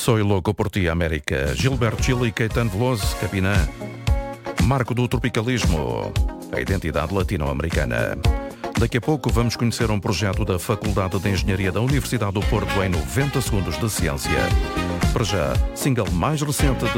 Soy louco por ti, América. Gilberto Gil e Caetano Veloso, Capinã. Marco do tropicalismo, a identidade latino-americana. Daqui a pouco vamos conhecer um projeto da Faculdade de Engenharia da Universidade do Porto em 90 segundos de ciência. Para já, single mais recente de